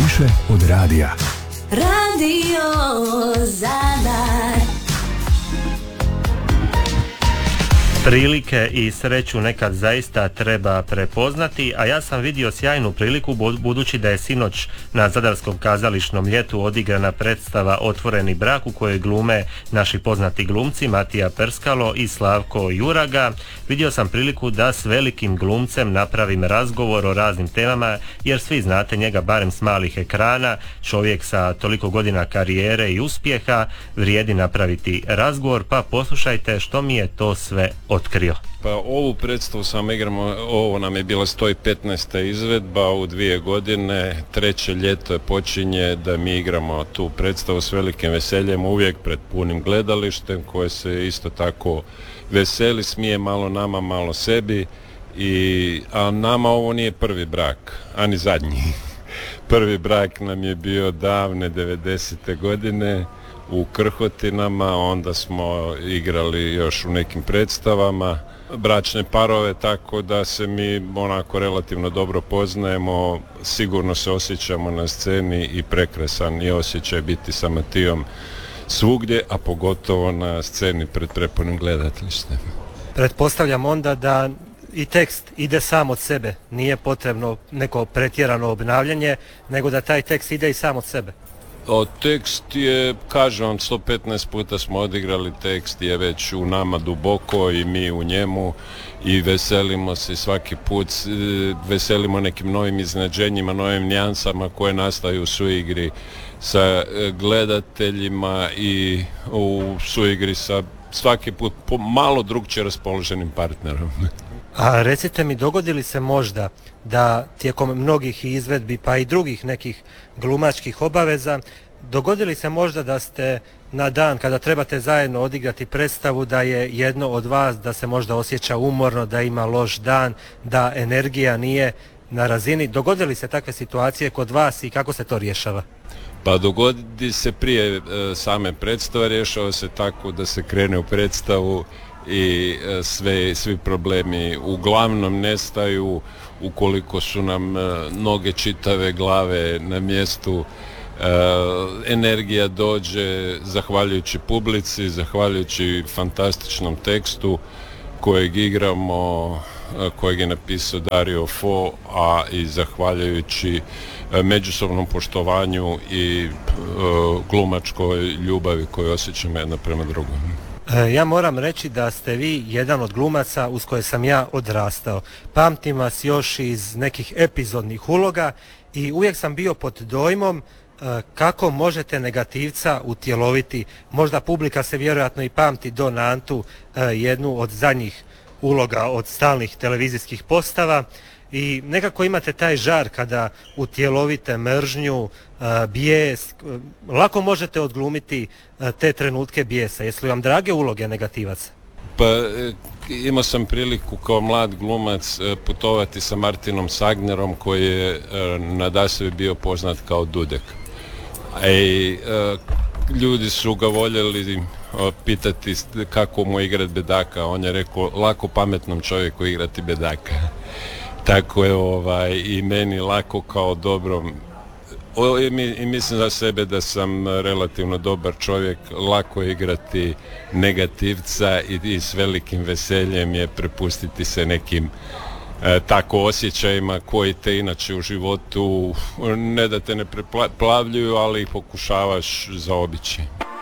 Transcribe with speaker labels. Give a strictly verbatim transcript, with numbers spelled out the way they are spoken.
Speaker 1: više od radija.
Speaker 2: Radio Zadar.
Speaker 3: Prilike i sreću nekad zaista treba prepoznati, a ja sam vidio sjajnu priliku budući da je sinoć na Zadarskom kazališnom ljetu odigrana predstava Otvoreni brak u kojoj glume naši poznati glumci Matija Perskalo i Slavko Juraga. Vidio sam priliku da s velikim glumcem napravim razgovor o raznim temama, jer svi znate njega barem s malih ekrana, čovjek sa toliko godina karijere i uspjeha, vrijedi napraviti razgovor, pa poslušajte što mi je to sve otkrio.
Speaker 4: Pa ovu predstavu sam igramo, ovo nam je bila sto petnaesta izvedba u dvije godine, treće ljeto je počinje da mi igramo tu predstavu s velikim veseljem, uvijek pred punim gledalištem koje se isto tako veseli, smije malo nama, malo sebi, i, a nama ovo nije prvi brak, a ni zadnji. Prvi brak nam je bio davne devedesete godine u Krhotinama, onda smo igrali još u nekim predstavama bračne parove, tako da se mi onako relativno dobro poznajemo, sigurno se osjećamo na sceni i prekrasan je osjećaj biti sa Matijom svugdje, a pogotovo na sceni pred prepunim gledateljstvom.
Speaker 5: Pretpostavljam onda da i tekst ide sam od sebe, nije potrebno neko pretjerano obnavljanje, nego da taj tekst ide i sam od sebe.
Speaker 4: O, tekst je, kažem vam, sto petnaest puta smo odigrali, tekst je već u nama duboko i mi u njemu, i veselimo se svaki put, veselimo nekim novim iznenađenjima, novim nijansama koje nastaju u suigri sa gledateljima i u suigri sa svaki put malo drugčije raspoloženim partnerom.
Speaker 5: A recite mi, dogodili se možda da tijekom mnogih izvedbi pa i drugih nekih glumačkih obaveza, dogodili se možda da ste na dan kada trebate zajedno odigrati predstavu da je jedno od vas da se možda osjeća umorno, da ima loš dan, da energija nije na razini? Dogodili se takve situacije kod vas i kako se to rješava?
Speaker 4: Pa dogodi se prije e, same predstave, rješava se tako da se krene u predstavu i e, sve, svi problemi uglavnom nestaju ukoliko su nam e, noge čitave, glave na mjestu. E, energija dođe zahvaljujući publici, zahvaljujući fantastičnom tekstu kojeg igramo, kojeg je napisao Dario Fo, a i zahvaljujući međusobnom poštovanju i uh, glumačkoj ljubavi koju osjećamo jedno prema drugom.
Speaker 5: Ja moram reći da ste vi jedan od glumaca uz koje sam ja odrastao. Pamtim vas još iz nekih epizodnih uloga i uvijek sam bio pod dojmom uh, kako možete negativca utjeloviti. Možda publika se vjerojatno i pamti do Nantu, uh, jednu od zadnjih uloga od stalnih televizijskih postava, i nekako imate taj žar kada utjelovite mržnju, bijes, lako možete odglumiti te trenutke bijesa. Jesu li vam drage uloge negativaca?
Speaker 4: Pa imao sam priliku kao mlad glumac putovati sa Martinom Sagnerom koji je nadasve bio poznat kao Dudek. I ljudi su ga voljeli pitati kako mu igrati bedaka, on je rekao lako pametnom čovjeku igrati bedaka. Tako je ovaj, i meni lako kao dobrom, o, i, mi, i mislim za sebe da sam relativno dobar čovjek, lako igrati negativca i, i s velikim veseljem je prepustiti se nekim e, tako osjećajima koji te inače u životu ne da te ne preplavljuju, ali ih pokušavaš zaobići.